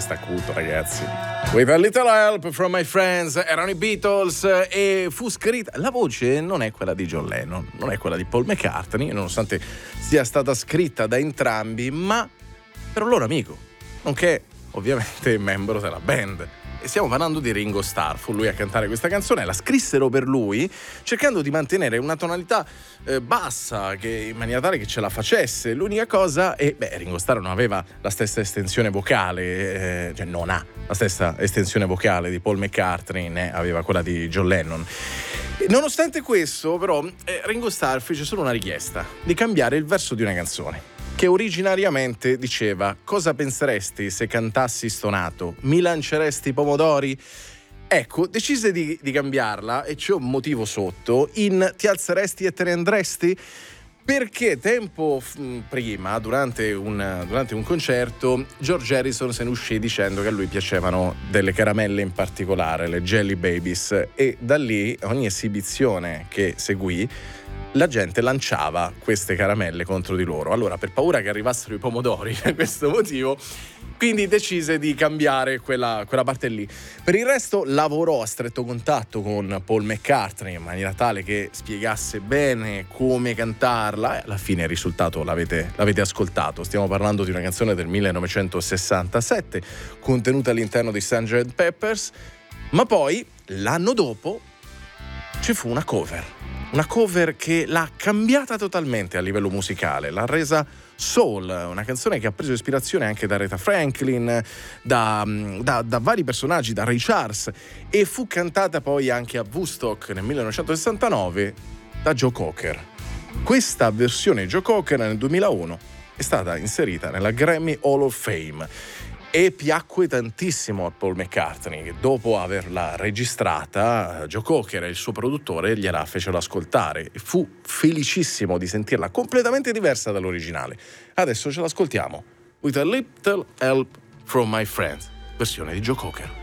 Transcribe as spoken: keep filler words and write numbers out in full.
sta acuto, ragazzi. With a little help from my friends, erano i Beatles e fu scritta. La voce non è quella di John Lennon, non è quella di Paul McCartney, nonostante sia stata scritta da entrambi, ma per un loro amico, nonché ovviamente membro della band. E stiamo parlando di Ringo Starr. Fu lui a cantare questa canzone, la scrissero per lui, cercando di mantenere una tonalità eh, bassa, che, in maniera tale che ce la facesse. L'unica cosa è, beh, Ringo Starr non aveva la stessa estensione vocale, eh, cioè non ha la stessa estensione vocale di Paul McCartney, né aveva quella di John Lennon. E nonostante questo, però, eh, Ringo Starr fece solo una richiesta, di cambiare il verso di una canzone, che originariamente diceva: cosa penseresti se cantassi stonato? Mi lanceresti i pomodori? Ecco, decise di, di cambiarla, e c'è un motivo sotto, in ti alzeresti e te ne andresti? Perché tempo f- prima, durante un, durante un concerto, George Harrison se ne uscì dicendo che a lui piacevano delle caramelle in particolare, le Jelly Babies, e da lì ogni esibizione che seguì la gente lanciava queste caramelle contro di loro. Allora, per paura che arrivassero i pomodori, per questo motivo, quindi decise di cambiare quella, quella parte lì. Per il resto lavorò a stretto contatto con Paul McCartney in maniera tale che spiegasse bene come cantarla, e alla fine il risultato l'avete, l'avete ascoltato. Stiamo parlando di una canzone del millenovecentosessantasette contenuta all'interno di sergeant Pepper's, ma poi l'anno dopo ci fu una cover. Una cover che l'ha cambiata totalmente a livello musicale, l'ha resa soul, una canzone che ha preso ispirazione anche da Aretha Franklin, da, da, da vari personaggi, da Ray Charles, e fu cantata poi anche a Woodstock nel millenovecentosessantanove da Joe Cocker. Questa versione Joe Cocker nel duemilauno è stata inserita nella Grammy Hall of Fame. E piacque tantissimo a Paul McCartney, che dopo averla registrata, Joe Cocker e il suo produttore gliela fecero ascoltare e fu felicissimo di sentirla completamente diversa dall'originale. Adesso ce l'ascoltiamo. With a little help from my friends, versione di Joe Cocker.